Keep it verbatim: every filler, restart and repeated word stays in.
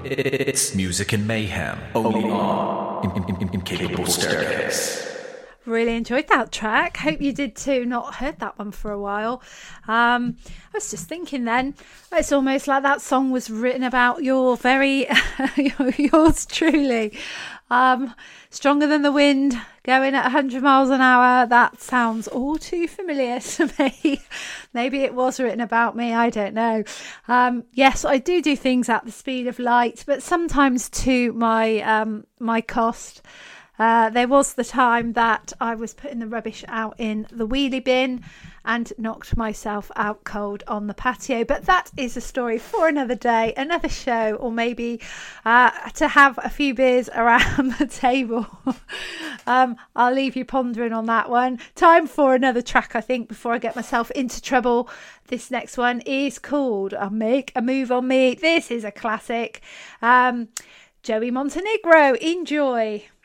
It's music and mayhem, only on in- in- in- Incapable Staircase. Really enjoyed that track. Hope you did too. Not heard that one for a while. Um, I was just thinking then, it's almost like that song was written about your very, yours truly. Um, Stronger Than the Wind, going at one hundred miles an hour. That sounds all too familiar to me. Maybe it was written about me. I don't know. Um, yes, I do do things at the speed of light, but sometimes to my um, my cost. Uh, there was the time that I was putting the rubbish out in the wheelie bin and knocked myself out cold on the patio. But that is a story for another day, another show, or maybe uh, to have a few beers around the table. um, I'll leave you pondering on that one. Time for another track, I think, before I get myself into trouble. This next one is called uh, Make a Move on Me. This is a classic. Um, Joey Montenegro, enjoy.